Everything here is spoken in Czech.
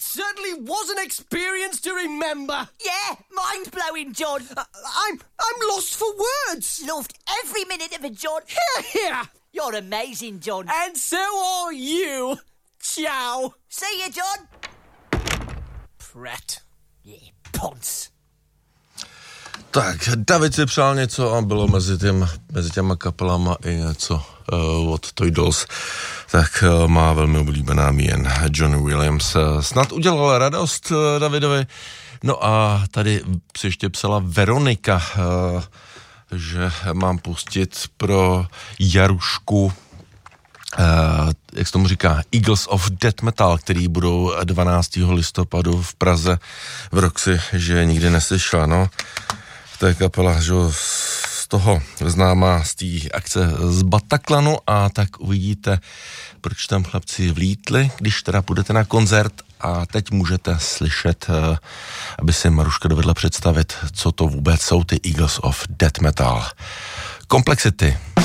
certainly was an experience to remember. Yeah, mind-blowing, John. I'm lost for words. Loved every minute of it, John. Here. You're amazing, John. And so are you. Ciao. See you, John. Prat. Yeah, Ponce. Tak, David si přál něco a bylo mezi těma kapelama i něco od Toy Dolls. Tak má velmi oblíbená jen John Williams. Snad udělal radost Davidovi. No a tady si ještě psala Veronika, že mám pustit pro Jarušku, jak se tomu říká, Eagles of Death Metal, který budou 12. listopadu v Praze v Roxy, že nikdy neslyšela, no. To je kapela, že z toho známá z té akce z Bataclanu a tak uvidíte, proč tam chlapci vlítli, když teda půjdete na koncert a teď můžete slyšet, aby si Maruška dovedla představit, co to vůbec jsou ty Eagles of Death Metal. Complexity.